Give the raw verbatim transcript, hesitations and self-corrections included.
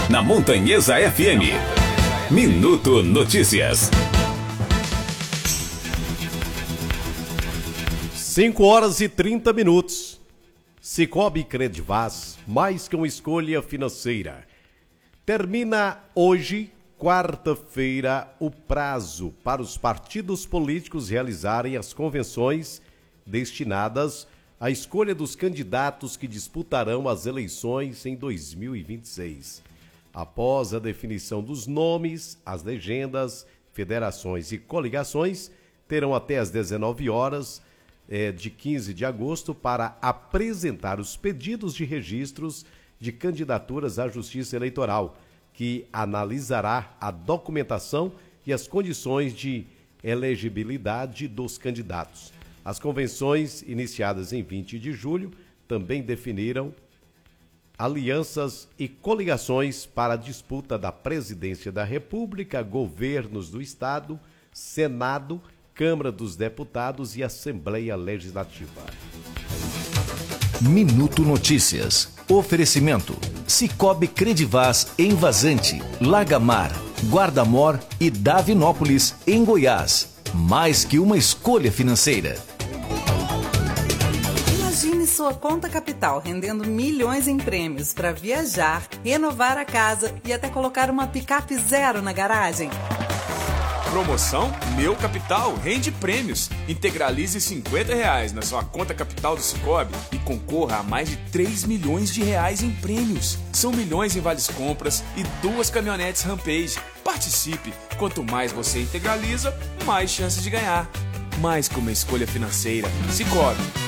na Montanhesa F M. Minuto Notícias. cinco horas e trinta minutos. Cicobi Credivaz, mais que uma escolha financeira. Termina hoje, quarta-feira, o prazo para os partidos políticos realizarem as convenções destinadas à escolha dos candidatos que disputarão as eleições em dois mil e vinte e seis. Após a definição dos nomes, as legendas, federações e coligações terão até às dezenove horas eh, de quinze de agosto para apresentar os pedidos de registros de candidaturas à Justiça Eleitoral, que analisará a documentação e as condições de elegibilidade dos candidatos. As convenções, iniciadas em vinte de julho, também definiram alianças e coligações para a disputa da Presidência da República, governos do Estado, Senado, Câmara dos Deputados e Assembleia Legislativa. Minuto Notícias. Oferecimento: Cicobi Credivaz em Vazante, Lagamar, Guarda-Mor e Davinópolis, em Goiás. Mais que uma escolha financeira. Imagine sua conta capital rendendo milhões em prêmios para viajar, renovar a casa e até colocar uma picape zero na garagem. Promoção Meu Capital rende prêmios. Integralize cinquenta reais na sua conta capital do Cicobi e concorra a mais de três milhões de reais em prêmios. São milhões em vales compras e duas caminhonetes Rampage. Participe! Quanto mais você integraliza, mais chances de ganhar. Mais que uma escolha financeira. Cicobi.